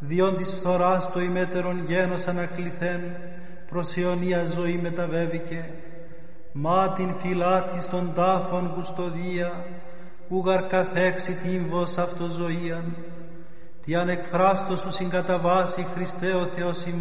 διόν της φθοράς το ημέτερον γένος ανακληθέν, προς αιωνία ζωή μεταβέβηκε. Μα την φυλάτης των τάφων κουστοδία, ούγαρ καθέξει τύμβος αυτοζωίαν. Τι αν εκφράστο σου συγκαταβάσει, Χριστέ ο Θεός ημών,